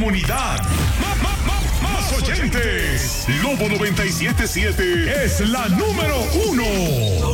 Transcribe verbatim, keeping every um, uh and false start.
comunidad. ¡Más, más, más, más oyentes! Lobo noventa y siete punto siete es la número uno.